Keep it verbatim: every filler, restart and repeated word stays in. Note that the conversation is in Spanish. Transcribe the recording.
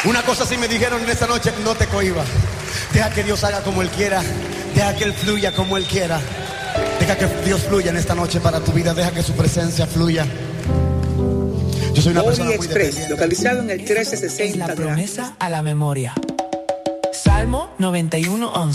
Una cosa sí me dijeron en esta noche, no te cohibas. Deja que Dios haga como Él quiera. Deja que Él fluya como Él quiera. Deja que Dios fluya en esta noche para tu vida. Deja que su presencia fluya. Yo soy una persona muy Express, localizado en el trece sesenta. Es la promesa a la memoria. Salmo noventa y uno, once.